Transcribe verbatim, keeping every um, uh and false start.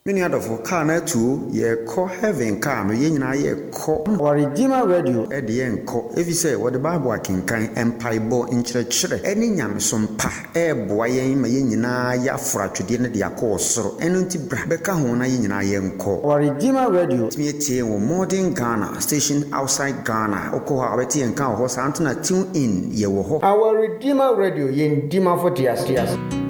Many other for car na two ye call heaven car no yen na ye call or Redeemer Radio at the end call if you say what the Bible can kind empire bo in church any nyam some pa e boy ma yen na ya fra twede ne de akọ soro eno nti bra beka ho na yen na ye nko or Redeemer Radio me tie wo modern Ghana station outside Ghana okọ ha beti en kan ho sa antuna tune in ye wo ho our Redeemer Radio yen dima for tias tias